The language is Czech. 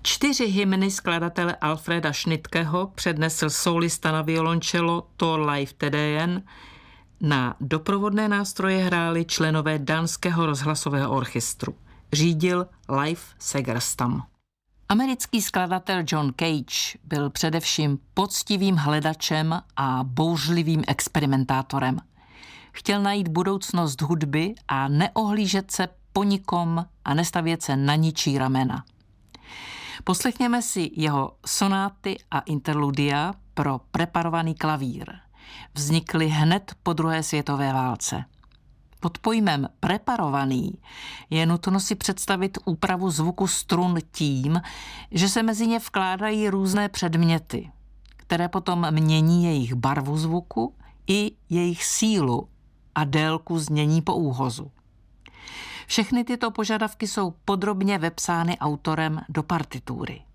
4 hymny skladatele Alfreda Schnittkeho přednesl solista na violoncello Thor Leif Tedéen. Na doprovodné nástroje hráli členové dánského rozhlasového orchestru. Řídil Leif Segerstam. Americký skladatel John Cage byl především poctivým hledačem a bouřlivým experimentátorem. Chtěl najít budoucnost hudby a neohlížet se po nikom a nestavět se na ničí ramena. Poslechněme si jeho sonáty a interludia pro preparovaný klavír. Vznikly hned po druhé světové válce. Pod pojmem preparovaný je nutno si představit úpravu zvuku strun tím, že se mezi ně vkládají různé předměty, které potom mění jejich barvu zvuku i jejich sílu a délku znění po úhozu. Všechny tyto požadavky jsou podrobně vepsány autorem do partitury.